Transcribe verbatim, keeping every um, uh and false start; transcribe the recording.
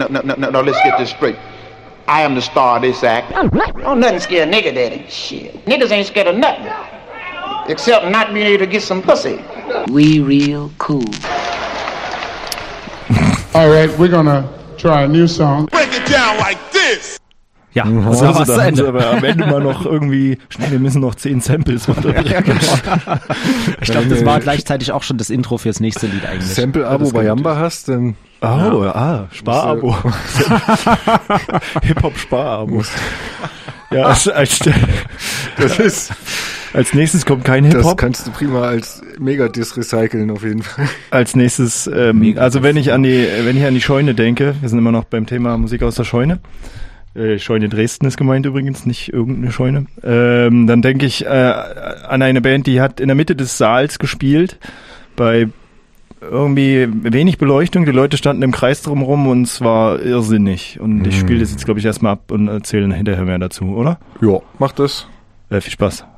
now, now, now, now let's get this straight. I am the star of this act. Don't nothing scare a nigga, daddy. Shit. Niggas ain't scared of nothing. Except not being able to get some pussy. We real cool. All right, we're gonna try a new song. Break it down like this. Ja, also also da haben sie Ende. aber am Ende mal noch irgendwie, schnell, wir müssen noch zehn Samples unterbringen. Ja, genau. Ich glaube, das war gleichzeitig auch schon das Intro fürs nächste Lied eigentlich. Sample-Abo bei Jamba hast, dann... Oh, ja, ah, Sparabo. Hip-Hop-Sparabo. Ja, als, als, das ist... Als nächstes kommt kein Hip-Hop. Das kannst du prima als Megadisc recyceln, auf jeden Fall. Als nächstes, ähm, also wenn ich an die, wenn ich an die Scheune denke, wir sind immer noch beim Thema Musik aus der Scheune. Äh, Scheune Dresden ist gemeint übrigens, nicht irgendeine Scheune. Ähm, dann denke ich äh, an eine Band, die hat in der Mitte des Saals gespielt, bei irgendwie wenig Beleuchtung, die Leute standen im Kreis drumherum und es war irrsinnig. Und mhm. ich spiele das jetzt, glaube ich, erstmal ab und erzähle hinterher mehr dazu, oder? Ja, mach das. Äh, viel Spaß.